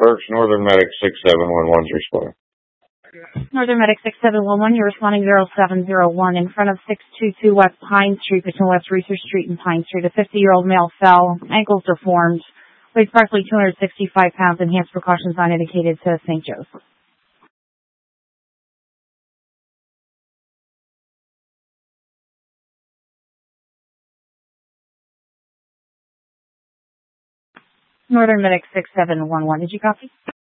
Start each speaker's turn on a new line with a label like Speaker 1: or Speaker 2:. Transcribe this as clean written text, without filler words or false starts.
Speaker 1: Berks, Northern Medic 6711's responding.
Speaker 2: Northern Medic 6711, you're responding 0701 in front of 622 West Pine Street between West Research Street and Pine Street. A 50-year-old male fell, ankles deformed, weighs approximately 265 pounds, enhanced precautions not indicated to St. Joseph. Northern Medic 6711, did you copy?